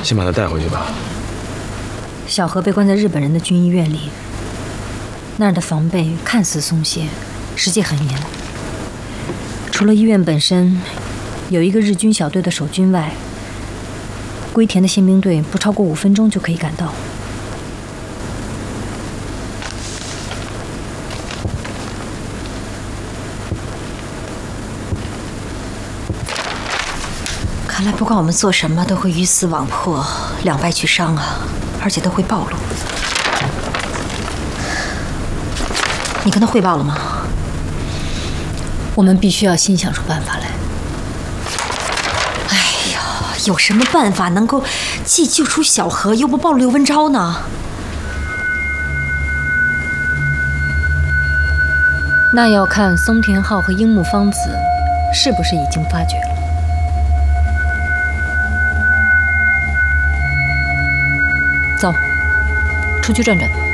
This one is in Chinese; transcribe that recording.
先把他带回去吧。 小何被关在日本人的军医院里，那儿的防备看似松懈，实际很严。除了医院本身有一个日军小队的守军外，龟田的宪兵队不超过5分钟就可以赶到。 看来不管我们做什么，都会鱼死网破，两败俱伤啊，而且都会暴露。你跟他汇报了吗？ 我们必须要先想出办法来。 哎呀，有什么办法能够既救出小何，又不暴露刘文昭呢？ 那要看松田浩和樱木芳子是不是已经发觉了。走，出去转转。